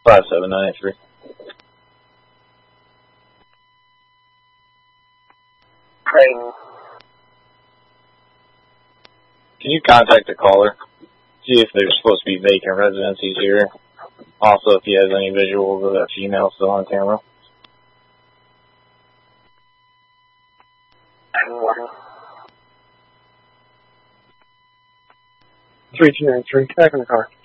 5793. Creighton. Can you contact the caller? See if there's supposed to be vacant residencies here. Also, if he has any visuals of that female still on camera. 3293, back in the car.